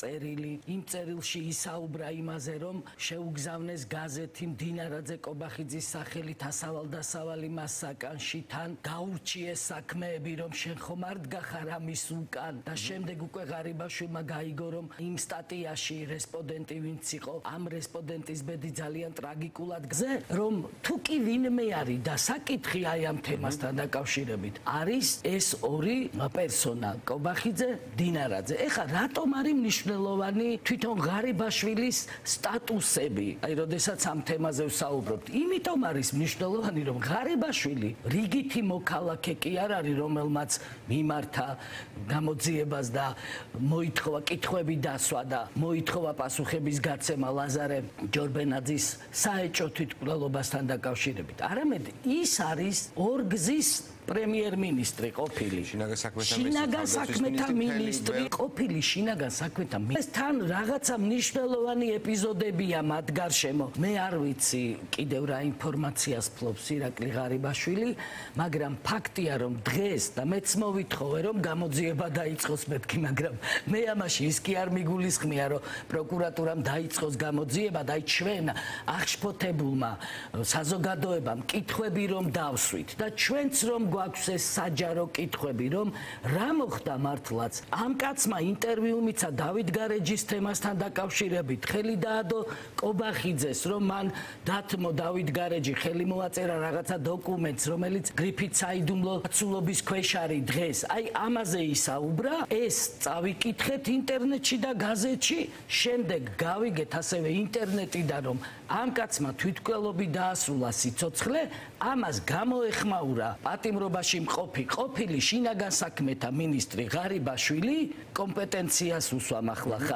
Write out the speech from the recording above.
წერილი. იმ წერილში ისაუბრა იმაზე, რომ შეუგზავნეს გაზეთი მდინარაძე კობახიძის სახელით ასავალ-დასავალი მას საკანში, თან გაურჩიეს საქმეები, რომ შენ ხომ არ დგახარ ამის უკან და შემდეგ უკვე ღარიბაშვილმა გაიგო, რომ იმ სტატიაში რესპონდენტი ვინც იყო, ამ რესპონდენტის ბედი ძალიან ტრაგიკულად გზე, რომ თუ კი ვინმე არის და საკითხი აი ამ თემასთან დაკავშირებით არის ეს ორი პერსონა კობახიძე, დინარაძე. ეხლა რატომ არის მნიშვნელოვანი თვითონ ღარიბაშვილის სტატუსები? აი როდესაც ამ თემაზე ვსაუბრობთ, იმიტომ არის მნიშვნელოვანი, რომ ღარიბაშვილი რიგითი მოქალაქე კი არ არის, რომელმაც მიმართა გამოძიებას და მოითხოვა კითხვები დასვა და მოითხოვა პასუხების გაცემა ლაზარე ჯორბენაძის საეჭო თვითმკვლელობასთან დაკავშირებით. არამედ ის არის ორგზის პრემიერ-მინისტრი ყოფილი. შინაგან საქმეთა მინისტრი ყოფილი შინაგან საქმეთა მინისტრი. თან რაღაცა მნიშვნელოვანი ეპიზოდებია მათ გარშემო. მე არ ვიცი კიდევ რა ინფორმაციას ფლობს ირაკლი ღარიბაშვილი, მაგრამ ფაქტია, რომ დღეს და მეც მოვითხოვე, რომ გამოძიება დაიწყოს მეთქი, მაგრამ მე ამაში ის კი არ მიგულისხმია, რომ პროკურატურამ დაიწყოს გამოძიება და აი ჩვენ აღშფოთებულმა საზოგადოებამ კითხვები რომ დავსვით და ჩვენც რომ გვაქვს ეს საჯარო კითხვები, რომ რა მოხდა მართლაც ამ კაცმა ინტერვიუ მიცა დავით გარეჯის თემასთან დაკავშირებით, ხელი დაადო კობახიძეს, რომ მან დათმო დავით გარეჯი, ხელი მოაწერა რაღაცა დოკუმენტს, რომელიც გრიფით საიდუმლო აცულობის ქვეშ არის დღეს. აი ამაზე ისაუბრა, ეს წავიკითხეთ ინტერნეტში და გაზეთში, შემდეგ გავიგეთ ასევე ინტერნეტიდან, რომ ამ კაცმა თვითმკვლელობი დაასრულა სიცოცხლე, ამას გამოეხმაურა პატიმრობაში მყოფი ყოფილი შინაგან საქმეთა მინისტრი ღარიბაშვილი, კომპეტენციას უსვამ ახლა